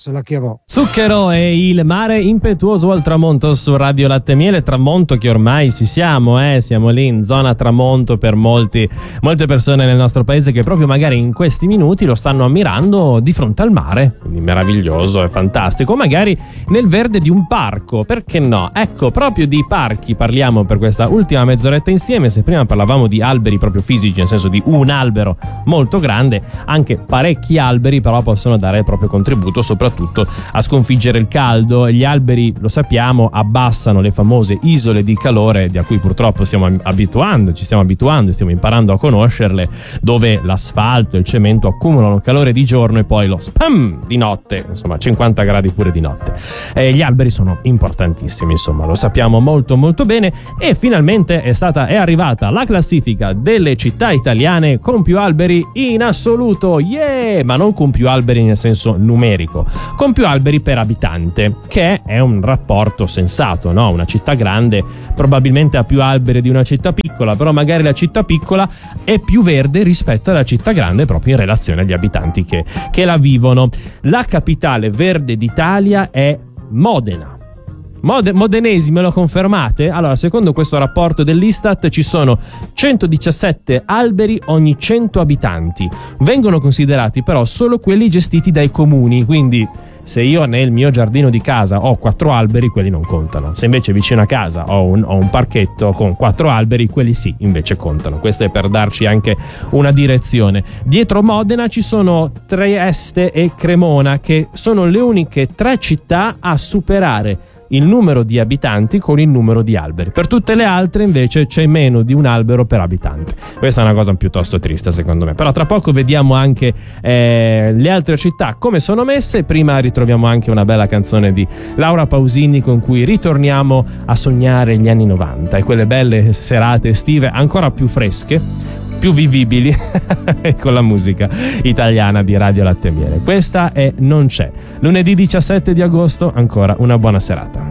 Se la chiavò. Zucchero e il mare impetuoso al tramonto su Radio Latte e Miele. Tramonto che ormai ci siamo lì in zona tramonto per molte persone nel nostro paese che proprio magari in questi minuti lo stanno ammirando di fronte al mare, quindi meraviglioso e fantastico, magari nel verde di un parco, perché no? Ecco, proprio di parchi parliamo per questa ultima mezz'oretta insieme. Se prima parlavamo di alberi proprio fisici, nel senso di un albero molto grande, anche parecchi alberi però possono dare il proprio contributo, soprattutto a sconfiggere il caldo. Gli alberi, lo sappiamo, abbassano le famose isole di calore a cui purtroppo ci stiamo abituando e stiamo imparando a conoscerle, dove l'asfalto e il cemento accumulano calore di giorno e poi lo spam di notte, insomma 50 gradi pure di notte. Gli alberi sono importantissimi, insomma, lo sappiamo molto molto bene, e finalmente è arrivata la classifica delle città italiane con più alberi in assoluto, ma non con più alberi nel senso numerico, con più alberi per abitante, che è un rapporto sensato, no? Una città grande probabilmente ha più alberi di una città piccola, però magari la città piccola è più verde rispetto alla città grande proprio in relazione agli abitanti che la vivono. La capitale verde d'Italia è Modena. Modenesi, me lo confermate? Allora, secondo questo rapporto dell'Istat ci sono 117 alberi ogni 100 abitanti. Vengono considerati però solo quelli gestiti dai comuni, quindi se io nel mio giardino di casa ho 4 alberi, quelli non contano. Se invece vicino a casa ho un parchetto con 4 alberi, quelli sì, invece contano. Questo è per darci anche una direzione. Dietro Modena ci sono Trieste e Cremona, che sono le uniche 3 città a superare il numero di abitanti con il numero di alberi. Per tutte le altre invece c'è meno di un albero per abitante. Questa è una cosa piuttosto triste secondo me, però tra poco vediamo anche le altre città come sono messe. Prima ritroviamo anche una bella canzone di Laura Pausini con cui ritorniamo a sognare gli anni 90 e quelle belle serate estive ancora più fresche, più vivibili con la musica italiana di Radio Latte e Miele. Questa è Non c'è. Lunedì 17 di agosto, ancora una buona serata.